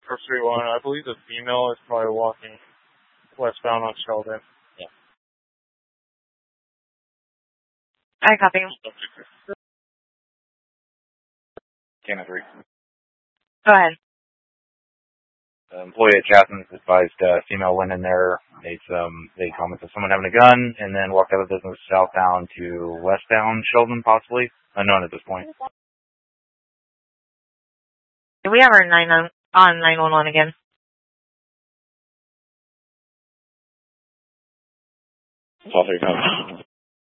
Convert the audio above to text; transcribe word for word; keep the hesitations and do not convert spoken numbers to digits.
for three one. I believe the female is probably walking westbound on Sheldon. Yeah. I copy. ten three. Go ahead. The employee at Chapman's advised uh, female went in there. They um they commented someone having a gun, and then walked out of business southbound to westbound Sheldon, possibly unknown at this point. We have our nine on on nine one one again. All three.